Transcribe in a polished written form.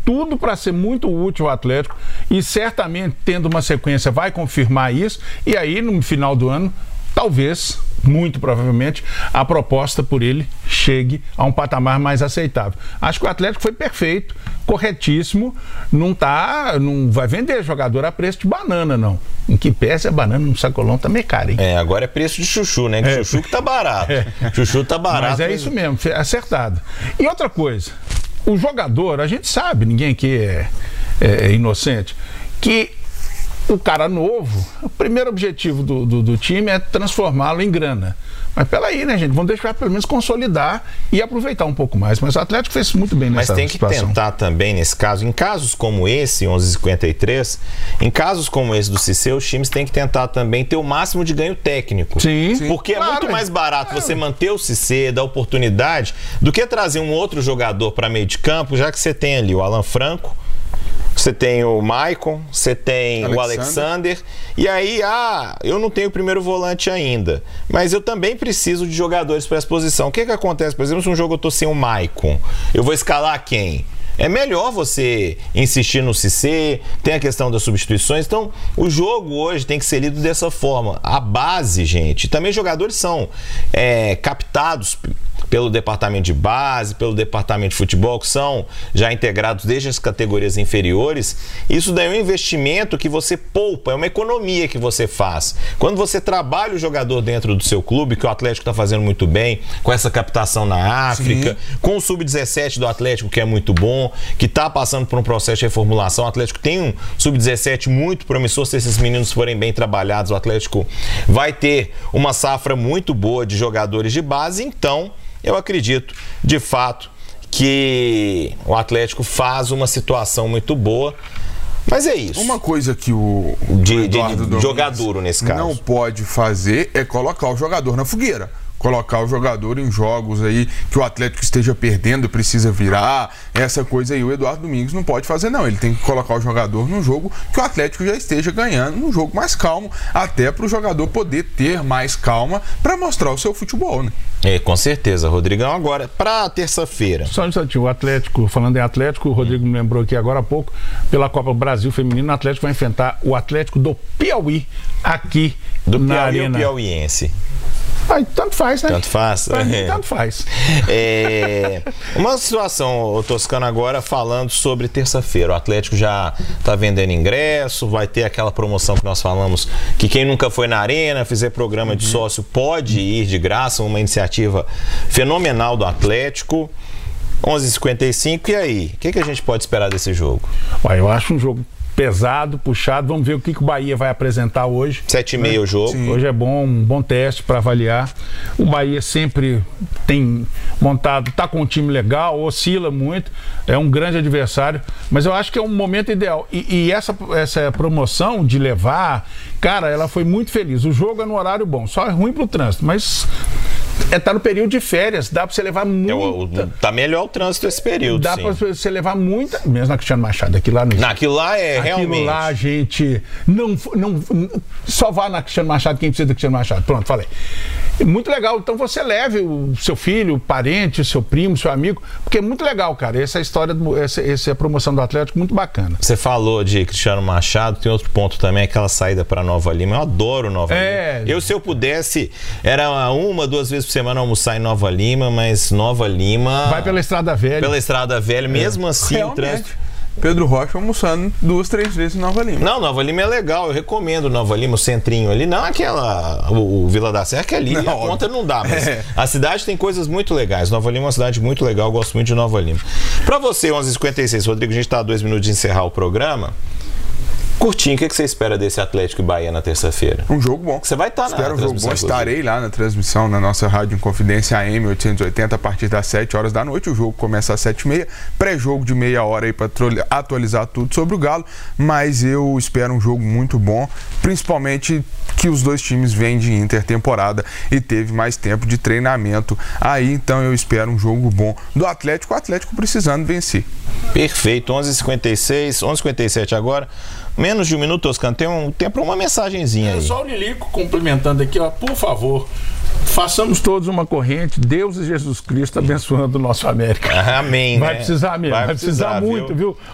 tudo para ser muito útil ao Atlético e certamente, tendo uma sequência, vai confirmar isso. E aí, no final do ano, talvez, muito provavelmente, a proposta por ele chegue a um patamar mais aceitável. Acho que o Atlético foi perfeito, corretíssimo, não vai vender jogador a preço de banana, não. Em que pese a banana no sacolão tá meio caro, hein? Agora é preço de chuchu, né? Chuchu que tá barato. Chuchu tá barato. Mas isso mesmo, acertado. E outra coisa, o jogador, a gente sabe, ninguém aqui é inocente, que o cara novo, o primeiro objetivo do time é transformá-lo em grana. Mas peraí, né, gente? Vamos deixar pelo menos consolidar e aproveitar um pouco mais. Mas o Atlético fez muito bem nessa situação. Mas tem que tentar também, nesse caso, em casos como esse, 11:53, em casos como esse do Cissé, os times têm que tentar também ter o máximo de ganho técnico. Sim. Porque é muito mais barato você manter o Cissé, dar oportunidade, do que trazer um outro jogador para meio de campo, já que você tem ali o Alan Franco, você tem o Maicon, você tem o Alexander, e aí, eu não tenho o primeiro volante ainda, mas eu também preciso de jogadores para essa posição. O que acontece, por exemplo, se um jogo eu tô sem o Maicon, eu vou escalar quem? É melhor você insistir no Cissé, tem a questão das substituições. Então, o jogo hoje tem que ser lido dessa forma. A base, gente, também jogadores são captados pelo departamento de base, pelo departamento de futebol, que são já integrados desde as categorias inferiores. Isso daí é um investimento que você poupa, é uma economia que você faz. Quando você trabalha o jogador dentro do seu clube, que o Atlético está fazendo muito bem, com essa captação na África, sim, com o Sub-17 do Atlético, que é muito bom, que está passando por um processo de reformulação. O Atlético tem um Sub-17 muito promissor. Se esses meninos forem bem trabalhados, o Atlético vai ter uma safra muito boa de jogadores de base. Então, eu acredito, de fato, que o Atlético faz uma situação muito boa. Mas é isso. Uma coisa que o Eduardo jogar duro nesse caso não pode fazer é colocar o jogador na fogueira. Colocar o jogador em jogos aí que o Atlético esteja perdendo, precisa virar, essa coisa aí o Eduardo Domingos não pode fazer, não. Ele tem que colocar o jogador num jogo que o Atlético já esteja ganhando, num jogo mais calmo, até para o jogador poder ter mais calma para mostrar o seu futebol, né? Com certeza, Rodrigão. Agora, para terça-feira. Só um instantinho, o Atlético, falando em Atlético, o Rodrigo me lembrou aqui agora há pouco, pela Copa Brasil Feminino, o Atlético vai enfrentar o Atlético do Piauí, aqui do na Piauí Arena. Ou piauiense? Tanto faz, né? Tanto faz. Tanto faz. Uma situação, Toscano, agora falando sobre terça-feira. O Atlético já está vendendo ingresso, vai ter aquela promoção que nós falamos, que quem nunca foi na Arena, fizer programa de sócio, pode ir de graça, uma iniciativa fenomenal do Atlético. 11h55, e aí? O que a gente pode esperar desse jogo? Eu acho um jogo pesado, puxado. Vamos ver o que o Bahia vai apresentar hoje. 7h30 o jogo. Sim. Hoje é um bom teste para avaliar. O Bahia sempre tem montado, tá com um time legal, oscila muito, é um grande adversário, mas eu acho que é um momento ideal. E essa promoção de levar, cara, ela foi muito feliz. O jogo é no horário bom, só é ruim pro trânsito, mas tá no período de férias, dá pra você levar muita. Tá melhor o trânsito esse período, dá sim. Pra você levar muita, mesmo na Cristiano Machado, aquilo lá não existe. Aquilo lá realmente. Aquilo lá, gente, não, só vá na Cristiano Machado quem precisa da Cristiano Machado. Pronto, falei. Muito legal, então você leve o seu filho, o parente, o seu primo, o seu amigo, porque é muito legal, cara, essa história, essa promoção do Atlético, muito bacana. Você falou de Cristiano Machado, tem outro ponto também, aquela saída para Nova Lima. Eu adoro Nova Lima. Se eu pudesse, era 1-2 vezes por semana almoçar em Nova Lima, mas Nova Lima... Vai pela Estrada Velha. Pela Estrada Velha, mesmo assim o trânsito... Pedro Rocha almoçando 2-3 vezes em Nova Lima. Não, Nova Lima é legal, eu recomendo Nova Lima, o centrinho ali, não o Vila da Serra, que ali a conta não dá, mas a cidade tem coisas muito legais. Nova Lima é uma cidade muito legal, eu gosto muito de Nova Lima. Pra você, 11h56, Rodrigo, a gente tá a 2 minutos de encerrar o programa. Curtinho, o que você espera desse Atlético e Bahia na terça-feira? Um jogo bom. Você vai estar na transmissão. Um jogo bom. Estarei lá na transmissão, na nossa Rádio Inconfidência AM 880, a partir das 7 horas da noite. O jogo começa às 7h30. Pré-jogo de meia hora aí para atualizar tudo sobre o Galo. Mas eu espero um jogo muito bom, principalmente que os dois times vêm de intertemporada e teve mais tempo de treinamento aí. Então eu espero um jogo bom do Atlético, o Atlético precisando vencer. Perfeito. 11h56, 11h57 agora. Menos de um minuto, Toscano, tem tempo para uma mensagenzinha aí. Só o Lilico complementando aqui, por favor, façamos todos uma corrente, Deus e Jesus Cristo abençoando o nosso América. Amém. Vai precisar mesmo, vai precisar muito, viu?